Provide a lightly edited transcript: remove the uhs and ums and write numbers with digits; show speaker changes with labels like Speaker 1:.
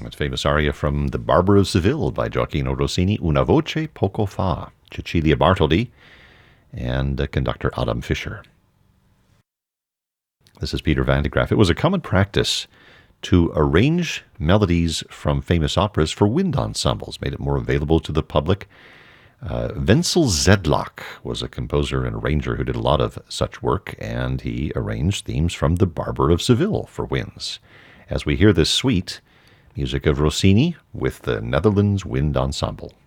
Speaker 1: That famous aria from The Barber of Seville by Gioacchino Rossini, Una voce poco fa, Cecilia Bartoldi, and conductor Adam Fischer. This is Peter Van de Graaff. It was a common practice to arrange melodies from famous operas for wind ensembles, made it more available to the public. Wenzel Zedlak was a composer and arranger who did a lot of such work, and he arranged themes from The Barber of Seville for winds. As we hear this suite, music of Rossini with the Netherlands Wind Ensemble.